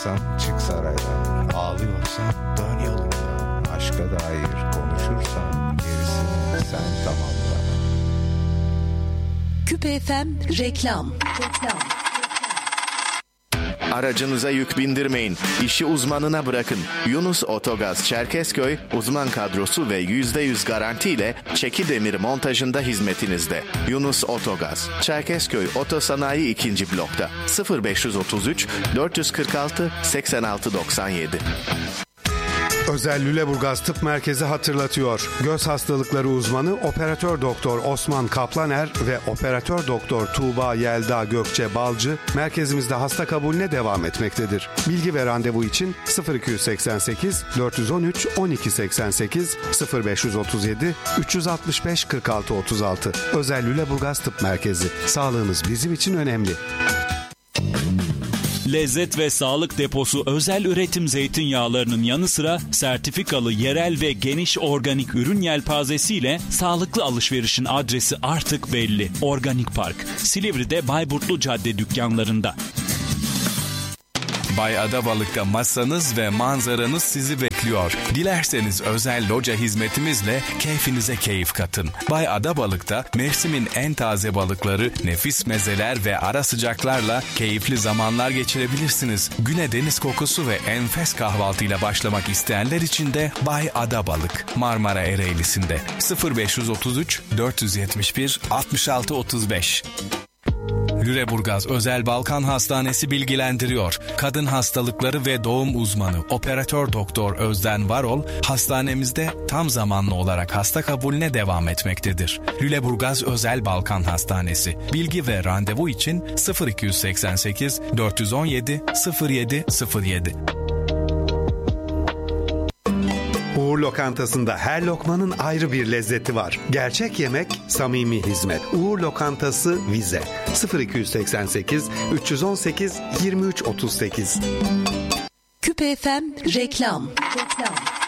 Çık saraydan, ağlıyorsan dön yolundan. Aşka dair konuşursan gerisini sen tamamla. Küpe FM reklam. Aracınıza yük bindirmeyin. İşi uzmanına bırakın. Yunus Otogaz Çerkezköy uzman kadrosu ve %100 garantiyle çeki demir montajında hizmetinizde. Yunus Otogaz Çerkezköy Otosanayi 2. blokta 0533 446 86 97. Özel Lüleburgaz Tıp Merkezi hatırlatıyor. Göz hastalıkları uzmanı Operatör Doktor Osman Kaplaner ve Operatör Doktor Tuğba Yelda Gökçe Balcı merkezimizde hasta kabulüne devam etmektedir. Bilgi ve randevu için 0288 413 1288 0537 365 46 36. Özel Lüleburgaz Tıp Merkezi. Sağlığımız bizim için önemli. Lezzet ve sağlık deposu özel üretim zeytinyağlarının yanı sıra sertifikalı yerel ve geniş organik ürün yelpazesiyle sağlıklı alışverişin adresi artık belli. Organik Park, Silivri'de Bayburtlu Cadde dükkanlarında. Bay Adabalık'ta masanız ve manzaranız sizi bekliyor. Dilerseniz özel loca hizmetimizle keyfinize keyif katın. Bay Adabalık'ta mevsimin en taze balıkları, nefis mezeler ve ara sıcaklarla keyifli zamanlar geçirebilirsiniz. Güne deniz kokusu ve enfes kahvaltıyla başlamak isteyenler için de Bay Adabalık, Marmara Ereğlisi'nde 0533 471 66 35. Lüleburgaz Özel Balkan Hastanesi bilgilendiriyor. Kadın hastalıkları ve doğum uzmanı Operatör Doktor Özden Varol hastanemizde tam zamanlı olarak hasta kabulüne devam etmektedir. Lüleburgaz Özel Balkan Hastanesi. Bilgi ve randevu için 0288 417 0707. Uğur Lokantası'nda her lokmanın ayrı bir lezzeti var. Gerçek yemek, samimi hizmet. Uğur Lokantası Vize 0288 318 23 38. Küpe FM reklam.